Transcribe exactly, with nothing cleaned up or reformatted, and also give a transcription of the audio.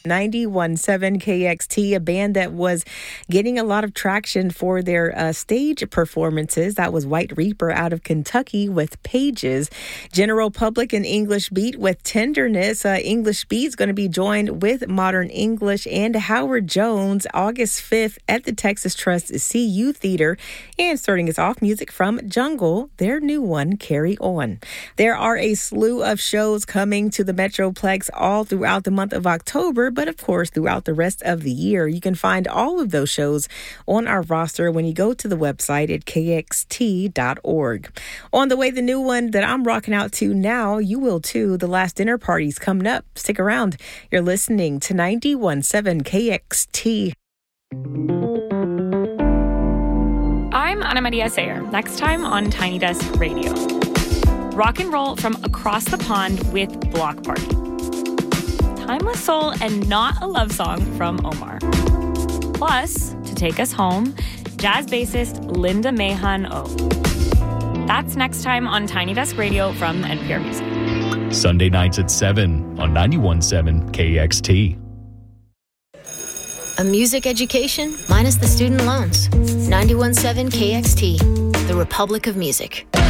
ninety-one point seven K X T, a band that was getting a lot of traction for their uh, stage performances. That was White Reaper out of Kentucky with Pages. General Public and English Beat with Tenderness. Uh, English Beat's going to be joined with Modern English and Howard Jones August fifth at the Texas Trust C U Theater. And starting us off, music from Jungle, their new one, Carry On. There are a slew of shows coming to the Metroplex all throughout the month of October, but of course throughout the rest of the year. You can find all of those shows on our roster when you go to the website at k x t dot org. On the way, the new one that I'm rocking out to now, you will too. The Last Dinner Party's coming up. Stick around. You're listening to ninety-one point seven K X T. I'm Ana Maria Sayer. Next time on Tiny Desk Radio. Rock and roll from across the pond with Block Party. Timeless soul and not a love song from Omar. Plus, to take us home, jazz bassist Linda Mahan O. That's next time on Tiny Desk Radio from N P R Music. Sunday nights at seven on ninety-one point seven K X T. A music education minus the student loans. ninety-one point seven K X T, the Republic of Music.